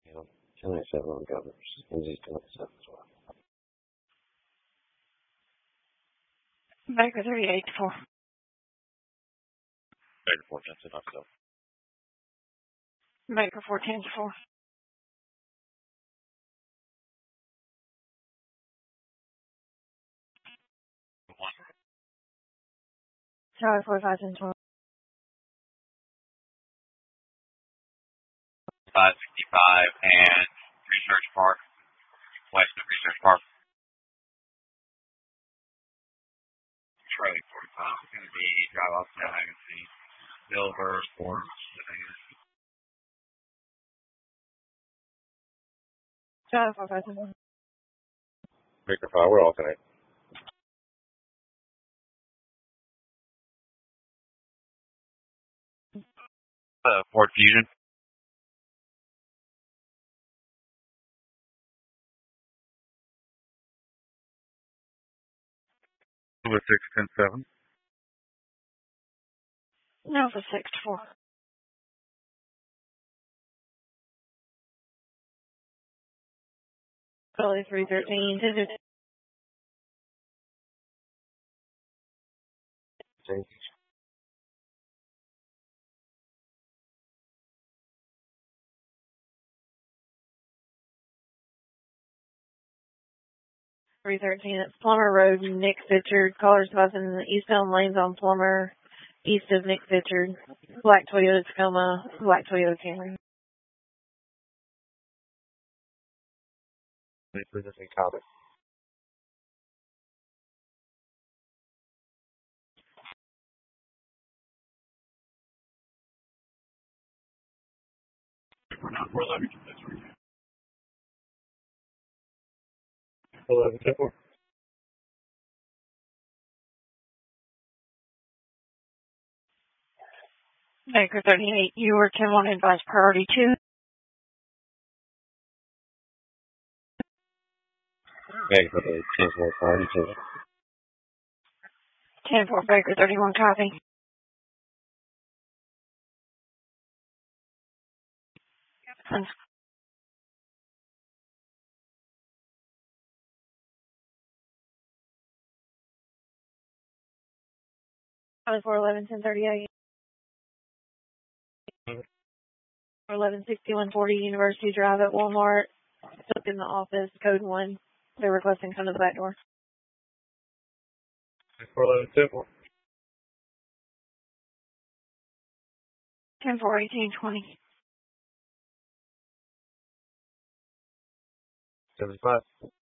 You know, 1097 on Governors. NZ 1097 as well. Baker 38-4. Baker 410 knocked up. Baker 410-4. Charlie 45-12. 565 and Research Park, west of Research Park. Charlie 45 is going to be drive off now. I can see Silver Sports. Charlie 45-1. Baker 5, we're all connected. Ford Fusion. Over 610-7. Alpha 6-4. Charlie 313. Thank you. It's Plummer Road, Nick Fitchard. Callers passing eastbound lanes on Plummer, east of Nick Fitchard. Black Toyota Tacoma, black Toyota Camry. Presenting comment. We're not 411. That's right. 11 10-4. Baker 38, you were 10-1 advice priority 2. Baker 10-4, priority 2. 10-4, Baker 31, copy. I was 411, 1038. 411, 6140 University Drive at Walmart. Stuck in the office, code 1. They're requesting come to the back door. 411 10-4. 10-4, 1820. 75.